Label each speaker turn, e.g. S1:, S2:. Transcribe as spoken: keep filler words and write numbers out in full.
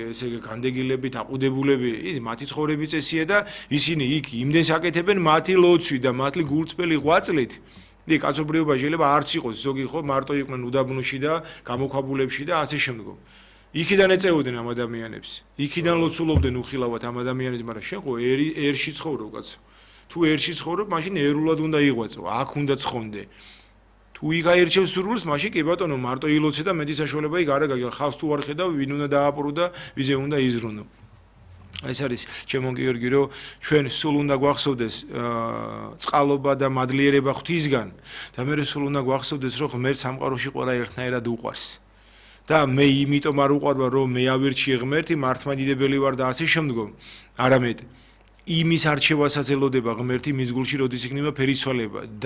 S1: ესე იგი განდეგილებით აყუდებულები, ის მათი ცხოვრების წესია და ისინი იქ იმდენს აკეთებენ მათი ლოცვი და მათი გულწრფელი ღვაწლით. იქ კაცობრიობა შეიძლება არც იყოს, ზოგი ხო მარტო იყვნენ უდაბნოში და გამოქვაბულებში და ასე შემდგომ. იქიდან ეწეოდნენ ამ ადამიანებს. იქიდან ლოცულობდნენ უხილავად ამ ადამიანებს, მაგრამ შენ ხო ერში ცხოვრობ კაცო. თუ ერში ცხოვრობ, მაშინ ერულად უნდა იღვაწო, აქ უნდა ცხონდე. თუ იქ აირჩევს სურვილს, მაშინ კი ბატონო მარტო ილოცე და მეტი საშუალება იქ არ აგაგია. ხავს თუ არ ხედავ, ვინ უნდა დააპყრო და ვიზე უნდა იზრუნო. ეს არის ჩემო გიორგი, რომ ჩვენ სულ უნდა გვახსოვდეს წყალობა და მადლიერება ღვთისგან და მე სულ უნდა გვახსოვდეს, რომ ღმერთს სამყაროში ყველა ერთნაირად უყვარს. და მე იმიტომ არ უყვარვა, რომ მე ავირჩიე ღმერთი, მართლმადიდებელი ვარ და ასე შემდგომ. არამედ იმის არჩევასაც ელოდება ღმერთი მის გულში, როდის იქნება ფერისცვალება.